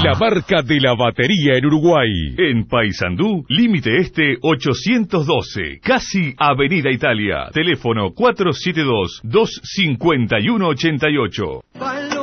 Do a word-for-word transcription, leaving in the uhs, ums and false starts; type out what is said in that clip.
La marca de la batería en Uruguay. En Paysandú, límite este ochocientos doce, casi Avenida Italia. Teléfono cuatro siete dos, dos cinco uno, ocho ocho.